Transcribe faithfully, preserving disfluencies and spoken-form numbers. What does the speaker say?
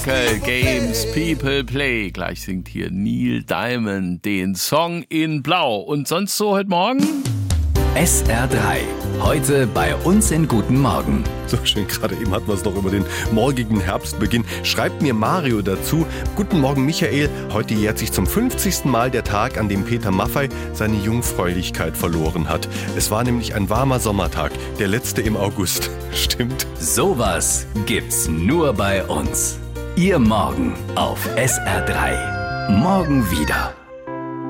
Games People Play. Gleich singt hier Neil Diamond den Song in Blau. Und sonst so heute Morgen? S R drei. Heute bei uns in Guten Morgen. So schön, gerade eben hatten wir es noch über den morgigen Herbstbeginn. Schreibt mir Mario dazu. Guten Morgen, Michael. Heute jährt sich zum fünfzigsten Mal der Tag, an dem Peter Maffay seine Jungfräulichkeit verloren hat. Es war nämlich ein warmer Sommertag, der letzte im August. Stimmt? Sowas gibt's nur bei uns. Ihr Morgen auf S R drei. Morgen wieder.